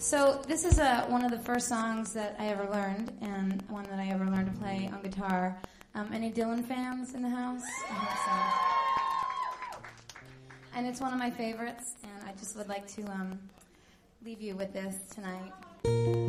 So this is one of the first songs that I ever learned, and one that I ever learned to play on guitar. Any Dylan fans in the house? I hope so. And it's one of my favorites, and I just would like to leave you with this tonight.